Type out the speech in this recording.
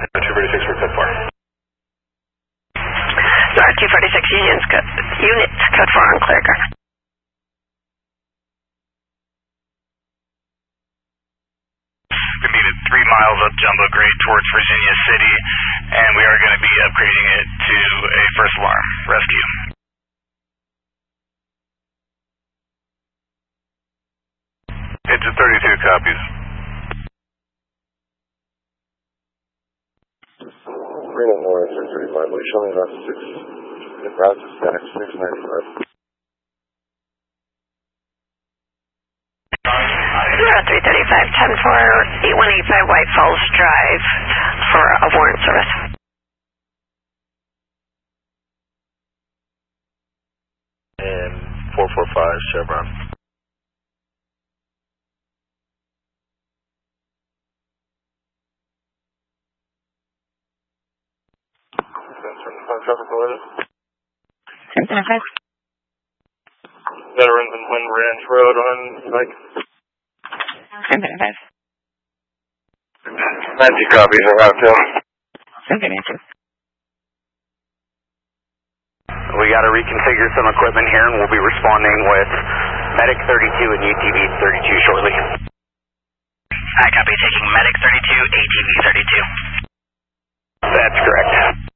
246 for code 4. North 246 units, code 4 on clear car. We needed 3 miles up Jumbo Grade towards Virginia City, and we are going to be upgrading it to a first alarm rescue. Engine 32 copies. Reno North 635, will you show me about 6, route to static 695. 0335, 10-4, 8185 White Falls Drive for a warrant service. And 445 Chevron. Veterans and Wind Ranch Road on Mike. 10-5. 90 copies on Route 10. 10-2. We got to reconfigure some equipment here, and we'll be responding with Medic 32 and UTV 32 shortly. I copy, taking Medic 32, ATV 32. That's correct.